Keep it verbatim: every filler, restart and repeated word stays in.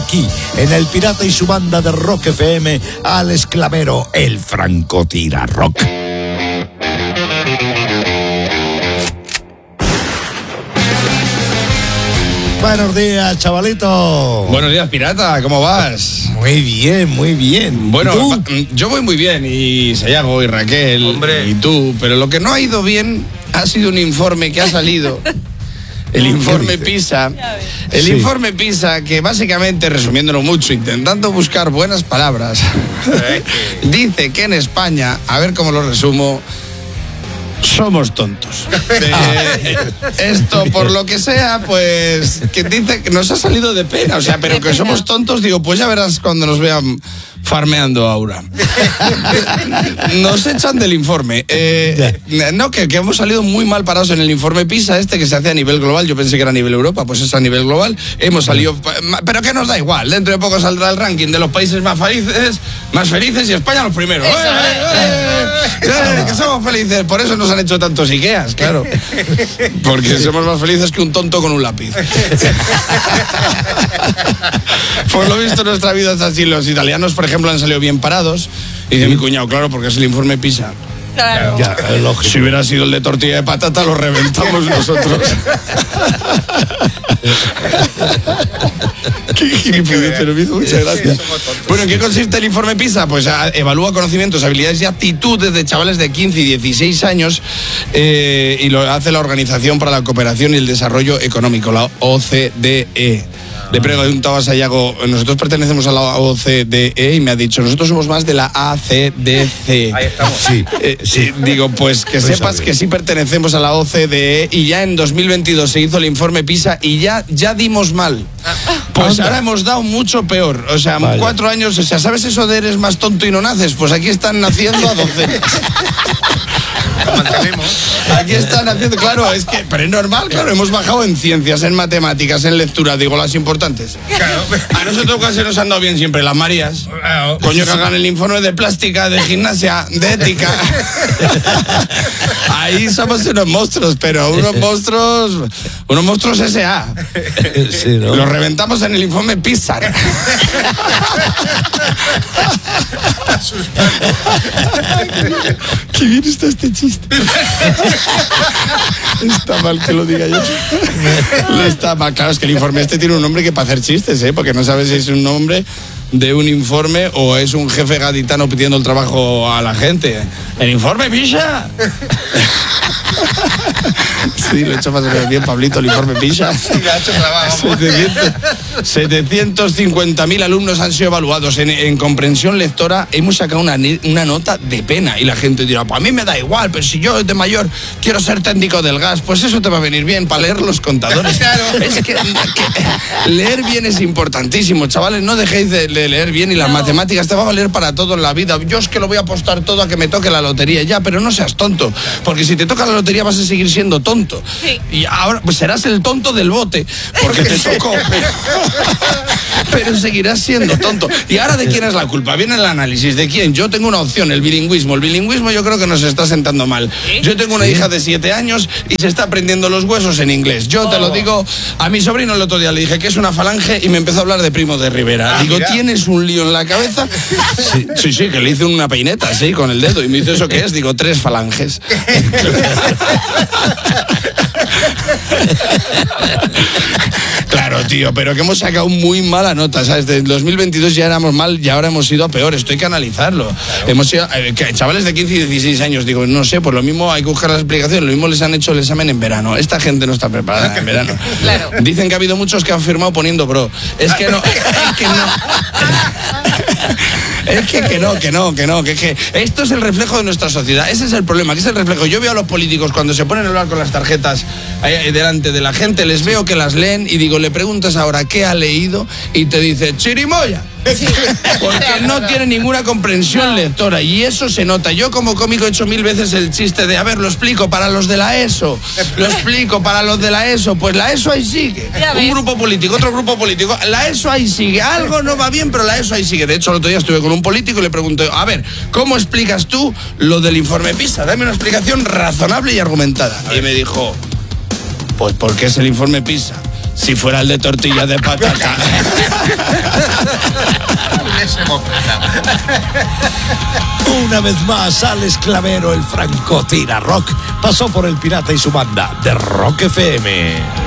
aquí, en El Pirata y su banda de Rock F M, Alex Clavero, el francotira rock. Buenos días, chavalito. Buenos días, pirata, ¿cómo vas? Muy bien, muy bien. Bueno, ¿tú? yo voy muy bien, y Sayago, y Raquel, Hombre. y tú, pero lo que no ha ido bien ha sido un informe que ha salido. El informe PISA. El Sí. informe PISA, que básicamente, resumiéndolo mucho, intentando buscar buenas palabras, dice que en España, a ver cómo lo resumo, somos tontos. Eh, esto, por lo que sea, pues, que dice que nos ha salido de pena, o sea, pero que somos tontos, digo, pues ya verás cuando nos vean farmeando Aura. Nos echan del informe. Eh, no, que, que hemos salido muy mal parados en el informe PISA este que se hace a nivel global. Yo pensé que era a nivel Europa, pues es a nivel global. Hemos salido, pero que nos da igual. Dentro de poco saldrá el ranking de los países más felices, más felices y España los primeros. ¡Eh, eh, eh! Que somos felices, por eso nos han hecho tantos Ikeas, claro. Porque somos más felices que un tonto con un lápiz. Por lo visto nuestra vida es así. Los italianos, por ejemplo, han salido bien parados. Y dice mi cuñado, claro, porque es el informe PISA. Claro. Ya, es lógico. Si hubiera sido el de tortilla de patata, lo reventamos nosotros. Qué gilipollas, pero me hizo muchas gracias. Bueno, ¿en qué consiste el informe PISA? Pues a, evalúa conocimientos, habilidades y actitudes de chavales de quince y dieciséis años eh, y lo hace la Organización para la Cooperación y el Desarrollo Económico, la O C D E. Le preguntaba a Sayago, nosotros pertenecemos a la O C D E, y me ha dicho, nosotros somos más de la A C D C. Ahí estamos. Sí, Eh, sí, digo, pues que Pues sepas sabe. que sí pertenecemos a la O C D E, y ya en dos mil veintidós se hizo el informe PISA y ya, ya dimos mal. Pues Anda. ahora hemos dado mucho peor. O sea, Vaya. cuatro años, o sea, ¿sabes eso de eres más tonto y no naces? Pues aquí están naciendo a docenas. Lo mantenemos. Aquí están haciendo, claro, es que, pero es normal, claro, hemos bajado en ciencias, en matemáticas, en lectura, digo, las importantes. Claro. A nosotros casi nos han dado bien siempre las Marías. Claro. Coño, que hagan el informe de plástica, de gimnasia, de ética. Ahí somos unos monstruos, pero unos monstruos, unos monstruos S A. sí, ¿no? Los reventamos en el informe PISA. Qué bien está este chiste. Está mal que lo diga yo. No está mal. Claro, es que el informe este tiene un nombre que para hacer chistes, ¿eh? Porque no sabes si es un nombre de un informe o es un jefe gaditano pidiendo el trabajo a la gente. ¡El informe PISA! Sí, lo he hecho más o menos bien, Pablito, el informe PISA. Sí, le ha hecho trabajo. setecientos cincuenta mil alumnos han sido evaluados en, en comprensión lectora. Hemos sacado una, una nota de pena y la gente dirá, pues a mí me da igual, pero si yo de mayor quiero ser técnico del gas, pues eso te va a venir bien para leer los contadores. Claro. Es que, que leer bien es importantísimo, chavales, no dejéis de leer bien, y las No. matemáticas te va a valer para todo en la vida. Yo es que lo voy a apostar todo a que me toque la lotería, ya, pero no seas tonto, porque si te toca la lotería vas a seguir siendo tonto. Sí. Y ahora pues serás el tonto del bote, porque te tocó. Pero, pero seguirás siendo tonto. ¿Y ahora de quién es la culpa? Viene el análisis. ¿De quién? Yo tengo una opción, el bilingüismo. El bilingüismo yo creo que nos está sentando mal. Yo tengo una hija de siete años y se está aprendiendo los huesos en inglés. Yo te lo digo, a mi sobrino el otro día le dije que es una falange y me empezó a hablar de Primo de Rivera. Ah, Digo, mira. ¿tienes un lío en la cabeza? Sí, sí, sí, que le hice una peineta, sí, con el dedo. Y me dice, ¿eso qué es? Digo, tres falanges. Claro, tío, pero que hemos sacado muy mala nota, ¿sabes? Desde el dos mil veintidós ya éramos mal y ahora hemos ido a peor. Esto hay que analizarlo. Claro. Hemos ido, eh, que, chavales de quince y dieciséis años, digo, no sé, pues lo mismo hay que buscar las explicaciones. Lo mismo les han hecho el examen en verano. Esta gente no está preparada en verano. Claro. Dicen que ha habido muchos que han firmado poniendo bro. Es que no, es que no. Es que, que no, que no, que no, que, que esto es el reflejo de nuestra sociedad. Ese es el problema, que es el reflejo. Yo veo a los políticos cuando se ponen a hablar con las tarjetas ahí delante de la gente, les veo que las leen y digo, le preguntas ahora qué ha leído y te dice, chirimoya. Sí. Porque no tiene ninguna comprensión lectora y eso se nota. Yo como cómico he hecho mil veces el chiste de, a ver, lo explico para los de la ESO, lo explico para los de la ESO, pues la ESO ahí sigue. Un grupo político, otro grupo político, la ESO ahí sigue. Algo no va bien, pero la ESO ahí sigue. De hecho, el otro día estuve con un político y le pregunté, a ver, ¿cómo explicas tú lo del informe PISA? Dame una explicación razonable y argumentada. Y me dijo, pues porque es el informe PISA. Si fuera el de tortilla de patata. hemos pasado. Una vez más, Alex Clavero, el franco tira rock, pasó por el Pirata y su banda de Rock F M.